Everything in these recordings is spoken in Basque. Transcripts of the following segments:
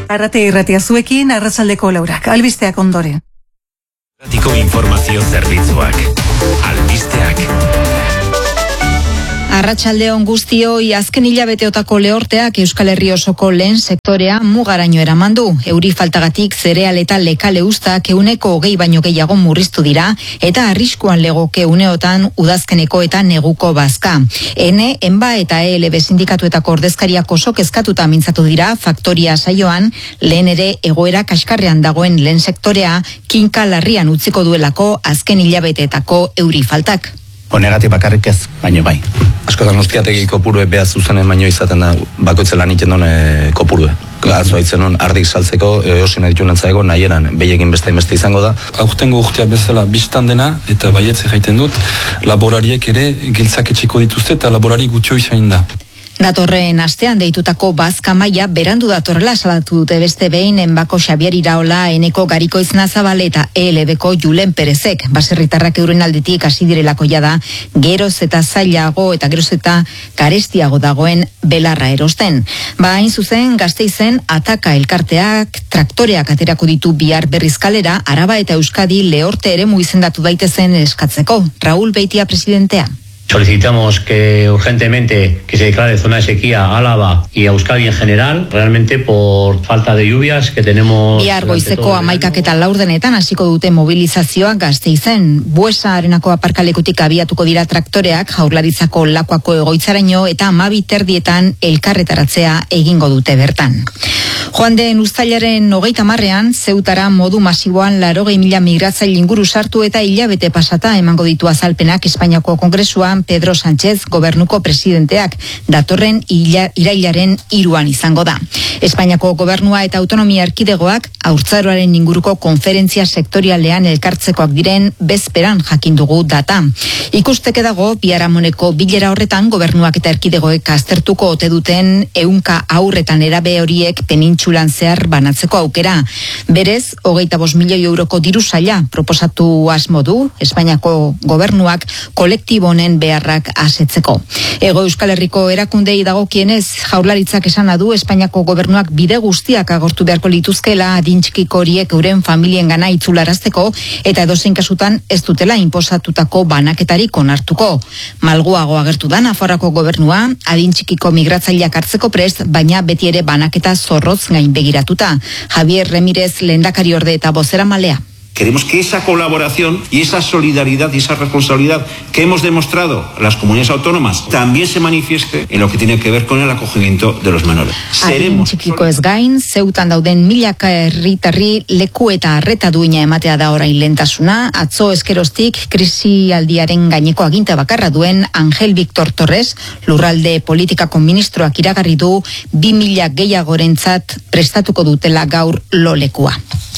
Arrate irratia zuekin, arratsaldeko 4:00, albisteak ondoren. Ratiko informazio zerbitzuak, albisteak. Arratsaldeon guztioi, azken hilabeteotako lehorteak Euskal Herri osoko lehen sektorea mugaraino eraman du. Euri faltagatik zereal eta lekale uztak 20% baino gehiago murriztu dira, eta arriskuan legoke uneotan udazkeneko eta neguko bazka. ENBA eta ELB sindikatuetako ordezkariak oso kezkatuta mintzatu dira faktoria saioan, lehen ere egoera kaskarrean dagoen lehen sektorea kinka larrian utziko duelako azken hilabeteetako euri faltak. Negatik bakarrik ez, baino bai. Askotan ustiategi kopurue behaz zuzenen baino izaten da bakoitzela niten duen kopurue. Atzo haitzen hon ardik saltzeko, osin editunen zaego, nahieran behiekin beste izango da. Aurtengo urtea bezala biztan dena, eta baietze jaiten dut, laborariek ere giltzak etxiko dituzte eta laborari gutxo izain da. Datorren astean deitutako bazka maila berandu datorrela salatu dute beste behin Enbako Xabier Iraola, Eneko Garikoitz Nazabal eta ELBko Julen Perezek. Baserritarrak euren aldetik hasi direlako jada, geroz eta zailago eta geroz eta garestiago dagoen belarra erosten. Hain zuzen, Gasteizen Ataka elkarteak traktoreak aterako ditu bihar berriz kalera, Araba eta Euskadi lehorte eremu izendatu daitezen eskatzeko. Raúl Beitia presidentea. Solicitamos que urgentemente que se declare zona de sequía a Álava y a Euskadi en general, realmente por falta de lluvias que tenemos. Bihar goizeko 11:04 hasiko dute mobilizazioa Gasteizen. Buesa arenako aparkalekutik abiatuko dira traktoreak Jaurlaritzako Lakuako egoitzaraino eta 12:30 elkarretaratzea egingo dute bertan. Joan den uztailaren 30ean Zeutara modu masiboan 80.000 migratzaile inguru sartu eta hilabete pasata emango ditu azalpenak Espainiako Kongresuan Pedro Sánchez gobernuko presidenteak. Datorren irailaren 3 izango da. Espainiako gobernua eta autonomia erkidegoak haurtzaroaren inguruko konferentzia sektorialean elkartzekoak diren bezperan jakin dugu data. Ikusteke dago biharamoneko bilera horretan gobernuak eta erkidegoek aztertuko ote duten 100 haurretan erabe horiek penintsulan zehar banatzeko aukera. Berez, 25 milioi euroko diru saila proposatu asmo du Espainiako gobernuak kolektibo honen beharrak asetzeko. Hego Euskal Herriko erakundei dagokienez, Jaurlaritzak esana du Espainiako gobernuak bide guztiak agortu beharko lituzkela adin txikiko horiek euren familiengana itzularazteko eta edozein kasutan ez dutela inposatutako banaketarik onartuko. Malguago agertu da Nafarroako gobernua adin txikiko migratzaileak hartzeko prest, baina beti ere banaketa zorrotz gainbegiratuta. Javier Remírez lehendakariorde eta bozeramalea. Queremos que esa colaboración y esa solidaridad y esa responsabilidad que hemos demostrado las comunidades autónomas también se manifieste en lo que tiene que ver con el acogimiento de los menores. Adin txikiko ez gain, Zeutan dauden milaka herritarri leku eta arreta duina ematea da orain lehentasuna. Atzo eskerostik krisialdiaren gaineko aginta bakarra duen Angel Victor Torres, lurralde politikako ministroak iragarri du 2.000 gehiagorentzat prestatuko dutela gaur lolekua.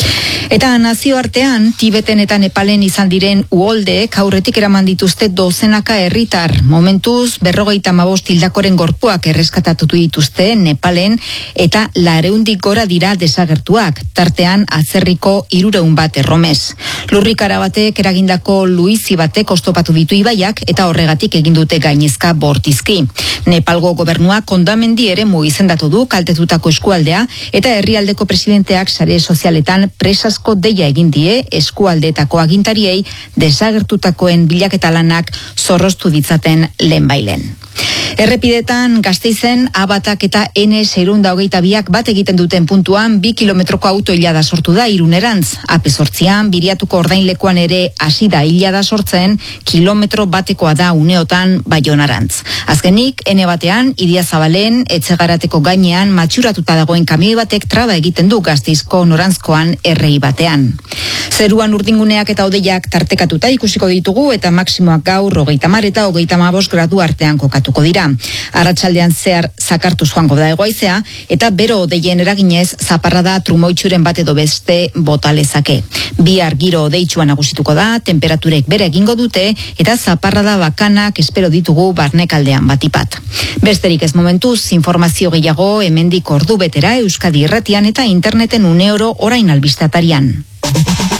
Eta nazioartean, Tibeten eta Nepalen izan diren uholdeek aurretik eraman dituzte dozenaka herritar. Momentuz, 55 hildakoren gorpuak erreskatatu dituzte Nepalen eta 400 gora dira desagertuak, tartean atzerriko 300 bat erromes. Lurrikara batek eragindako luizi batek oztopatu ditu ibaiak eta horregatik egin dute gainezka bortizki. Nepalgo gobernua kondamendi eremu izendatu du kaltetutako eskualdea eta herrialdeko presidenteak sare sozialetan presasko deia egin die eskualdeetako agintariei desagertutakoen bilaketa lanak zorroztu ditzaten lehenbailen. Errepidetan Gasteizen Abatak eta N622ak bat egiten duten puntuan 2 kilometroko autoilada sortu da Irunerantz. AP8an Biriatuko ordainlekuan ere hasi da ilada sortzen, kilometro batekoa da uneotan Baionarantz. Azkenik N1 Idiazabalen Etxegarateko gainean matxuratuta dagoen kamioi batek traba egiten du Gasteizko norantzkoan errei batean. Zeruan urdinguneak eta hodeiak tartekatuta ikusiko ditugu eta maksimoak gaur 30 eta 35 gradu artean kokatuko dira. Arratsaldean zehar zakartuz joango da hegoaizea eta bero hodeien eraginez zaparrada trumoitsuren bat edo beste bota lezake. Bihar giro hodeitsua nagusituko da, temperaturek bere egingo dute eta zaparrada bakanak espero ditugu barnekaldean batipat. Besterik ez momentuz, informazio gehiago hemendik ordu betera Euskadi Irratian eta interneten uneoro orain albistatarian.